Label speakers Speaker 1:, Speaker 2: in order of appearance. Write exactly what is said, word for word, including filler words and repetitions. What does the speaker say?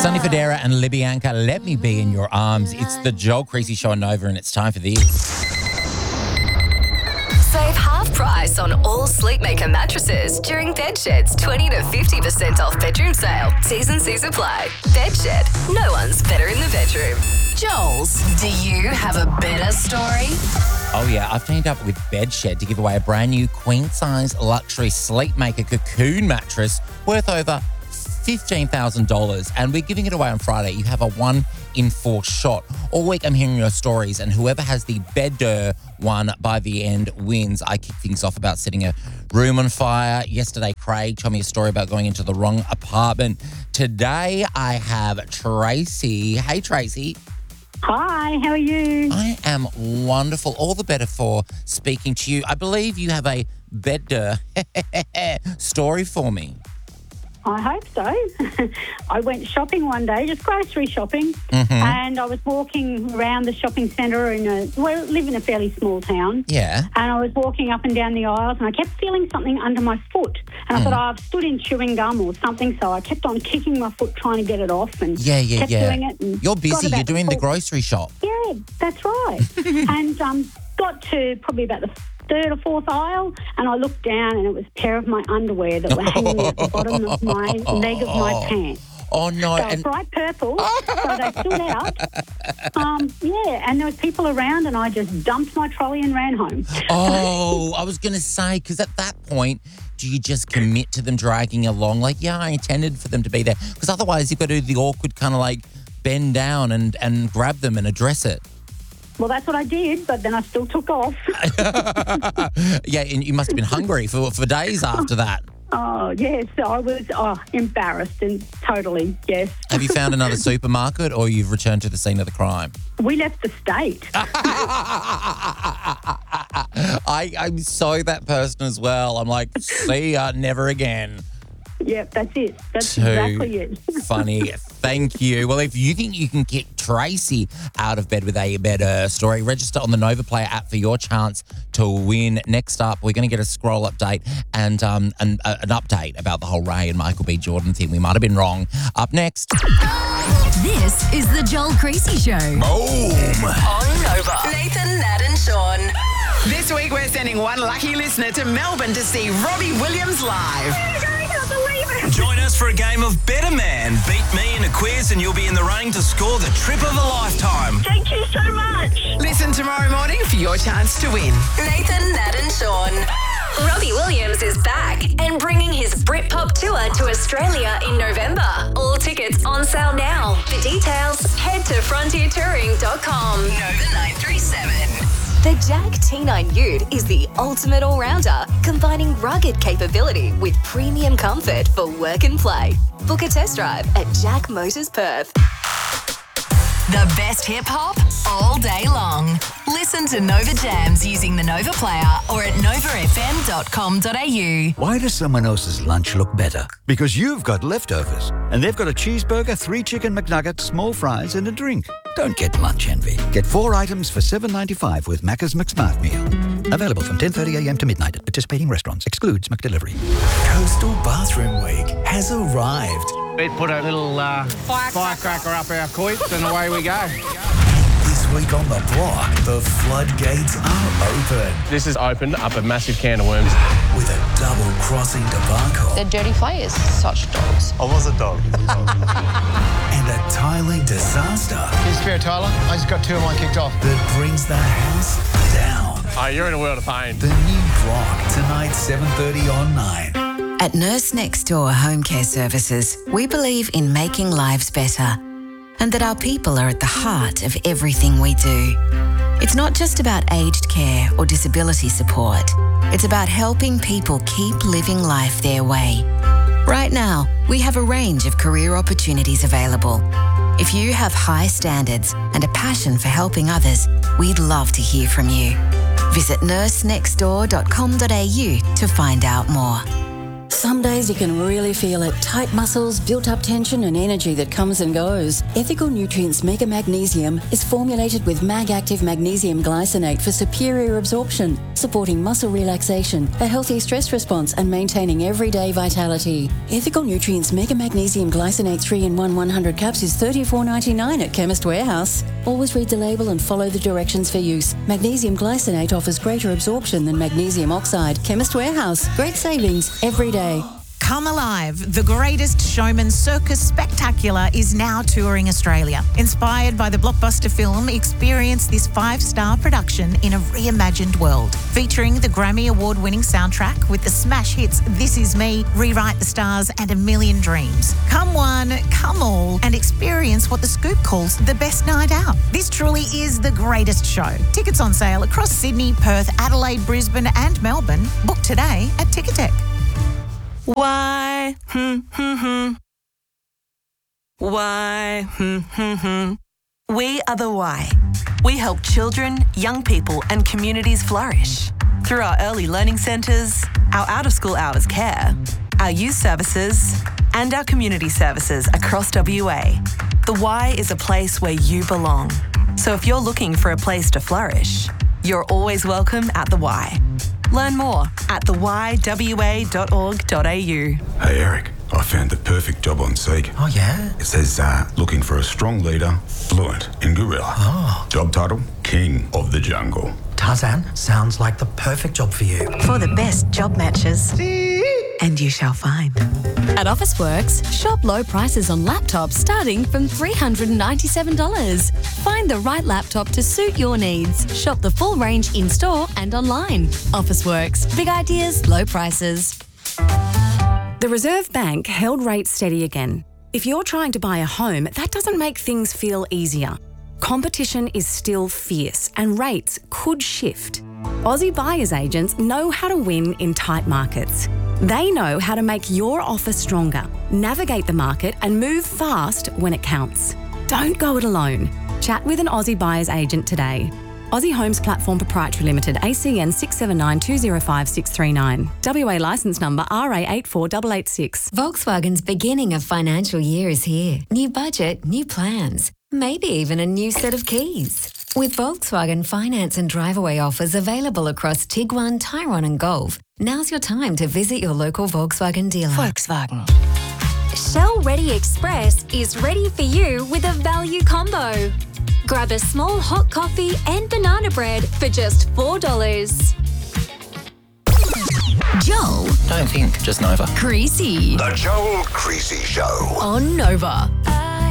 Speaker 1: Sonny Fodera and Libyanka, Let Me Be in Your Arms. It's the Joel Creasy Show on Nova, and it's time for this.
Speaker 2: Save half price on all Sleepmaker mattresses during Bedshed's twenty to fifty percent off bedroom sale. T's and C's apply. Bedshed. No one's better in the bedroom. Joel's, do you have a better story?
Speaker 1: Oh, yeah. I've teamed up with Bedshed to give away a brand new queen-size luxury Sleepmaker cocoon mattress worth over fifteen thousand dollars, and we're giving it away on Friday. You have a one in four shot. All week I'm hearing your stories, and whoever has the better one by the end wins. I kick things off about setting a room on fire. Yesterday, Craig told me a story about going into the wrong apartment. Today, I have Tracy. Hey, Tracy.
Speaker 3: Hi, how are you?
Speaker 1: I am wonderful. All the better for speaking to you. I believe you have a better story for me.
Speaker 3: I hope so. I went shopping one day, just grocery shopping,
Speaker 1: Mm-hmm.
Speaker 3: and I was walking around the shopping centre in a, we live in a fairly small town.
Speaker 1: Yeah.
Speaker 3: And I was walking up and down the aisles, and I kept feeling something under my foot. And I
Speaker 1: Mm.
Speaker 3: thought, oh, I've stood in chewing gum or something, so I kept on kicking my foot trying to get it off, and
Speaker 1: Yeah, yeah,
Speaker 3: kept
Speaker 1: yeah.
Speaker 3: doing it. And
Speaker 1: You're
Speaker 3: got
Speaker 1: busy.
Speaker 3: about
Speaker 1: You're doing the
Speaker 3: fourth-
Speaker 1: grocery shop.
Speaker 3: Yeah, that's right. and um, got to probably about the third or fourth aisle, and I looked down, and it was a pair of my underwear that were hanging at the bottom of my leg of my pants.
Speaker 1: Oh, no.
Speaker 3: They were
Speaker 1: And
Speaker 3: bright purple, so they stood out. Um, yeah, and there was people around, and I just dumped my trolley and ran home.
Speaker 1: Oh, I was going to say, because at that point, do you just commit to them dragging along? Like, yeah, I intended for them to be there. Because otherwise, you've got to do the awkward kind of like bend down and, and grab them and address it.
Speaker 3: Well, that's what I did, but then I still took off.
Speaker 1: Yeah, and you must have been hungry for, for days after that.
Speaker 3: Oh, yes, I was oh, embarrassed and totally, yes.
Speaker 1: Have you found another supermarket, or you've returned to the scene of the crime?
Speaker 3: We left the state.
Speaker 1: I, I'm so that person as well. I'm like, see ya, never again.
Speaker 3: Yep, that's it. That's
Speaker 1: Too
Speaker 3: exactly it.
Speaker 1: funny. Thank you. Well, if you think you can get Tracy out of bed with a better story, register on the Nova Player app for your chance to win. Next up, we're going to get a scroll update and um, an, uh, an update about the whole Ray and Michael B. Jordan thing. We might have been wrong. Up next.
Speaker 2: This is the Joel Creasy Show.
Speaker 1: Boom.
Speaker 2: On Nova. Nathan, Nat and Sean.
Speaker 4: This week we're sending one lucky listener to Melbourne to see Robbie Williams live.
Speaker 5: Join us for a game of Better Man. Beat me in a quiz and you'll be in the running to score the trip of a lifetime.
Speaker 3: Thank you so much.
Speaker 4: Listen tomorrow morning for your chance to win.
Speaker 2: Nathan, Nat and Sean. Robbie Williams is back and bringing his Britpop tour to Australia in November. All tickets on sale now. For details, head to frontier touring dot com. Nova nine three seven. The Jag T nine Ute is the ultimate all-rounder, combining rugged capability with premium comfort for work and play. Book a test drive at Jag Motors Perth. The best hip-hop all day long. Listen to Nova Jams using the Nova Player or at nova f m dot com dot a u.
Speaker 6: Why does someone else's lunch look better? Because you've got leftovers, and they've got a cheeseburger, three chicken McNuggets, small fries, and a drink. Don't get lunch envy. Get four items for seven dollars and ninety-five cents with Macca's McSmart Meal. Available from ten thirty a m to midnight at participating restaurants. Excludes McDelivery.
Speaker 7: Coastal Bathroom Week has arrived.
Speaker 8: We put a little uh, firecracker up our coits and away we go.
Speaker 7: This week on the block, the floodgates are open
Speaker 8: This has opened up a massive can of worms.
Speaker 7: with a double-crossing debacle
Speaker 9: They're dirty players, such dogs.
Speaker 10: I was a dog.
Speaker 7: and a tiling disaster
Speaker 8: Here's Spare Tyler. I just got two of mine kicked off.
Speaker 7: that brings the house down.
Speaker 8: Oh, you're in a world of pain.
Speaker 7: The new block, tonight, seven thirty on nine.
Speaker 11: At Nurse Next Door Home Care Services, we believe in making lives better and that our people are at the heart of everything we do. It's not just about aged care or disability support. It's about helping people keep living life their way. Right now, we have a range of career opportunities available. If you have high standards and a passion for helping others, we'd love to hear from you. Visit nurse next door dot com dot a u to find out more.
Speaker 10: Some days you can really feel it. Tight muscles, built-up tension and energy that comes and goes. Ethical Nutrients Mega Magnesium is formulated with Mag-Active Magnesium Glycinate for superior absorption, supporting muscle relaxation, a healthy stress response and maintaining everyday vitality. Ethical Nutrients Mega Magnesium Glycinate three in one one hundred caps is thirty-four ninety-nine at Chemist Warehouse. Always read the label and follow the directions for use. Magnesium Glycinate offers greater absorption than magnesium oxide. Chemist Warehouse. Great savings every day.
Speaker 12: Come Alive, the greatest showman circus spectacular is now touring Australia. Inspired by the blockbuster film, experience this five-star production in a reimagined world. Featuring the Grammy Award-winning soundtrack with the smash hits This Is Me, Rewrite the Stars and A Million Dreams. Come one, come all and experience what the Scoop calls the best night out. This truly is the greatest show. Tickets on sale across Sydney, Perth, Adelaide, Brisbane and Melbourne. Book today at Ticketek.
Speaker 13: Why? Hmm, hmm, hmm. Why? Hmm, hmm, hmm. We are the Why. We help children, young people and communities flourish through our early learning centres, our out-of-school hours care, our youth services and our community services across W A. The Y is a place where you belong. So if you're looking for a place to flourish, you're always welcome at the Y. Learn more at the y w a dot org dot a u.
Speaker 14: Hey Eric, I found the perfect job on Seek.
Speaker 7: Oh yeah?
Speaker 14: It says uh, looking for a strong leader, fluent in gorilla.
Speaker 7: Oh.
Speaker 14: Job title, King of the Jungle.
Speaker 7: Tarzan, sounds like the perfect job for you.
Speaker 15: For the best job matches. And you shall find.
Speaker 16: At Officeworks, shop low prices on laptops starting from three hundred ninety-seven dollars. Find the right laptop to suit your needs. Shop the full range in-store and online. Officeworks. Big ideas, low prices.
Speaker 17: The Reserve Bank held rates steady again. If you're trying to buy a home, that doesn't make things feel easier. Competition is still fierce and rates could shift. Aussie buyers agents know how to win in tight markets. They know how to make your offer stronger, navigate the market and move fast when it counts. Don't go it alone. Chat with an Aussie buyer's agent today. Aussie Homes Platform Proprietary Limited, A C N six seven nine two zero five six three nine. W A licence number R A eight four eight eight six.
Speaker 11: Volkswagen's beginning of financial year is here. New budget, new plans, maybe even a new set of keys. With Volkswagen finance and drive-away offers available across Tiguan, Tyrone and Golf, now's your time to visit your local Volkswagen dealer.
Speaker 16: Volkswagen.
Speaker 18: Shell Ready Express is ready for you with a value combo. Grab a small hot coffee and banana bread for just four dollars.
Speaker 16: Joel.
Speaker 1: Don't think, just Nova.
Speaker 16: Creasy.
Speaker 7: The Joel Creasy Show.
Speaker 16: On Nova.